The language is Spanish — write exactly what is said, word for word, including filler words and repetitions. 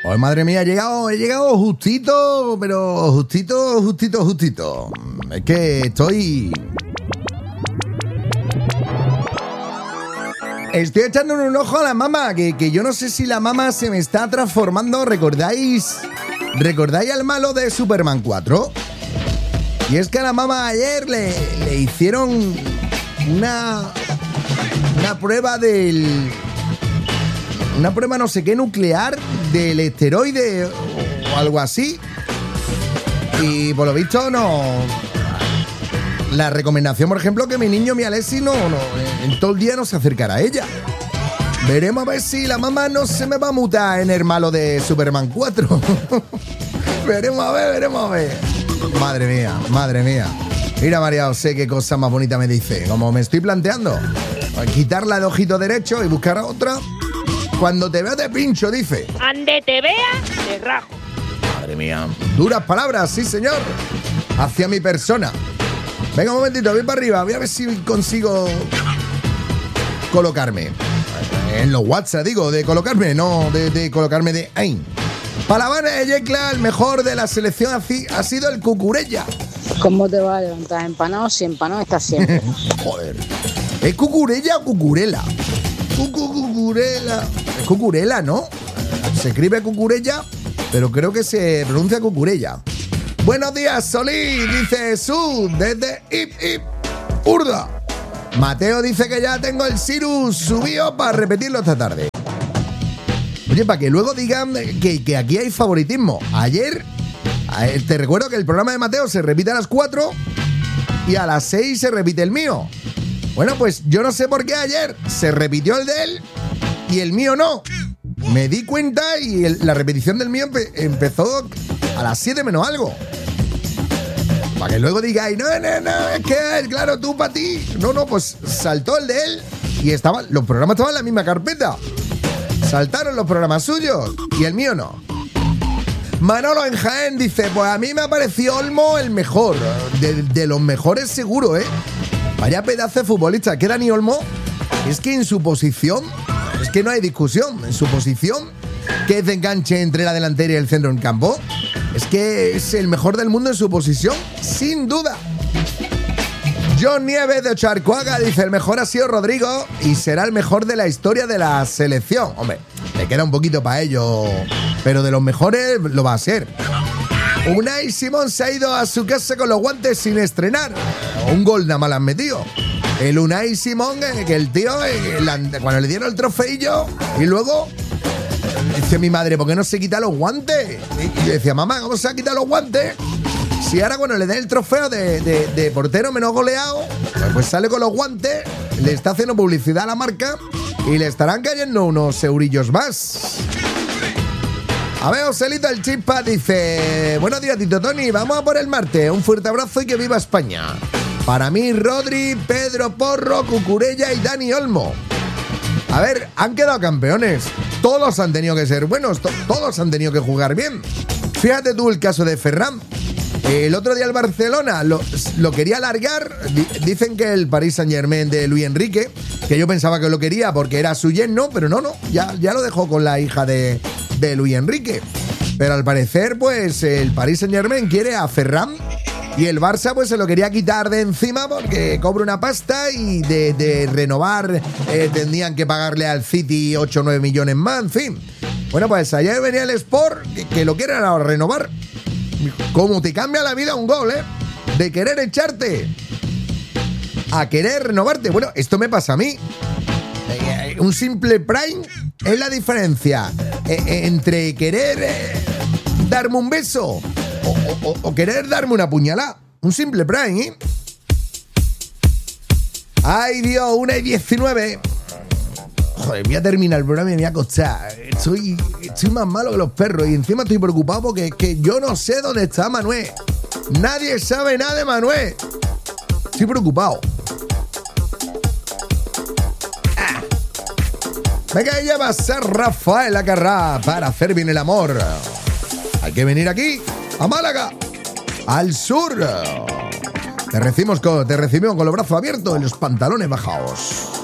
Pues madre mía, he llegado, he llegado justito, pero justito, justito, justito. Es que estoy... Estoy echando un ojo a la mama, que, que yo no sé si la mama se me está transformando. ¿Recordáis? ¿Recordáis al malo de Superman cuatro? Y es que a la mama ayer le, le hicieron una, una prueba del... Una prueba no sé qué nuclear del esteroide o algo así. Y por lo visto no... La recomendación, por ejemplo, que mi niño, mi Alexi, no, no, en todo el día no se acercará a ella. Veremos a ver si la mamá no se me va a mutar en el malo de Superman cuatro. Veremos a ver, veremos a ver. Madre mía, madre mía. Mira, María José, qué cosa más bonita me dice. Como me estoy planteando, quitarla de ojito derecho y buscar a otra. Cuando te vea te pincho, dice. Ande te vea, te rajo. Madre mía. Duras palabras, sí, señor. Hacia mi persona. Venga, un momentito, voy para arriba. Voy a ver si consigo colocarme. En los WhatsApp, digo, de colocarme, no de, de colocarme de AIN. Para la Habana de Yecla, el mejor de la selección ha sido el Cucurella. ¿Cómo te va a levantar? Empanado, si empanado estás siempre. Joder. ¿Es Cucurella o Cucurela? Cucurela. Es Cucurela, ¿no? Se escribe Cucurella, pero creo que se pronuncia Cucurella. Buenos días, Solí, dice Jesús, desde Ip Ip, Urda. Mateo dice que ya tengo el Sirius subido para repetirlo esta tarde. Oye, para que luego digan que, que aquí hay favoritismo. Ayer, te recuerdo que el programa de Mateo se repite a las cuatro y a las seis se repite el mío. Bueno, pues yo no sé por qué ayer se repitió el de él y el mío no. Me di cuenta y el, la repetición del mío empe, empezó a las siete menos algo. Para que luego digáis, no, no, no, es que, claro, tú para ti. No, no, pues saltó el de él y estaban, los programas estaban en la misma carpeta. Saltaron los programas suyos y el mío no. Manolo en Jaén dice, pues a mí me ha parecido Olmo el mejor. De, de los mejores seguro, ¿eh? Vaya pedazo de futbolista. Que Dani Olmo, es que en su posición, es que no hay discusión. En su posición, que es de enganche entre la delantera y el centro del campo, es que es el mejor del mundo en su posición, sin duda. John Nieves de Ocharcoaga dice, el mejor ha sido Rodrigo y será el mejor de la historia de la selección. Hombre, le queda un poquito para ello, pero de los mejores lo va a ser. Unai Simón se ha ido a su casa con los guantes sin estrenar. Un gol nada más le han metido. El Unai Simón, que el tío, cuando le dieron el trofeillo y luego... Dice mi madre, ¿por qué no se quita los guantes? Y yo decía, mamá, ¿cómo se ha quitado los guantes? Si ahora cuando le den el trofeo de, de, de portero menos goleado, pues sale con los guantes, le está haciendo publicidad a la marca y le estarán cayendo unos eurillos más. A ver, Joselito el Chispa dice, buenos días, Tito Tony, vamos a por el martes, un fuerte abrazo y que viva España. Para mí, Rodri, Pedro Porro, Cucurella y Dani Olmo. A ver, han quedado campeones. Todos han tenido que ser buenos, to- todos han tenido que jugar bien. Fíjate tú el caso de Ferran. El otro día el Barcelona lo, lo quería alargar. D- dicen que el Paris Saint-Germain de Luis Enrique, que yo pensaba que lo quería porque era su yerno, pero no, no, ya, ya lo dejó con la hija de, de Luis Enrique. Pero al parecer, pues, el Paris Saint-Germain quiere a Ferran y el Barça pues se lo quería quitar de encima porque cobra una pasta y de, de renovar eh, tendrían que pagarle al City ocho o nueve millones más, en fin. Bueno, pues ayer venía el Sport que, que lo quieren ahora renovar. Como te cambia la vida un gol, ¿eh? De querer echarte a querer renovarte. Bueno, esto me pasa a mí. Eh, un simple prime es la diferencia eh, eh, entre querer eh, darme un beso O, o, o querer darme una puñalada. Un simple prime, ¿eh? Ay, Dios, una y diecinueve. Joder, voy a terminar el programa y me voy a acostar. Estoy, estoy más malo que los perros y encima estoy preocupado porque es que yo no sé dónde está Manuel. Nadie sabe nada de Manuel. Estoy preocupado. Ah. Venga, ella va a ser Rafael Acarrá para hacer bien el amor. Hay que venir aquí, a Málaga, al sur. Te recibimos con, te recibimos con los brazos abiertos y los pantalones bajados.